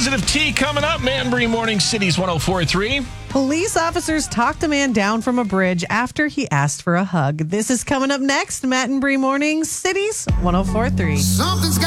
Positive T coming up. Matt and Bree Morning Cities 104.3. Police officers talked a man down from a bridge after he asked for a hug. This is coming up next. Matt and Bree Morning Cities 104.3. Something's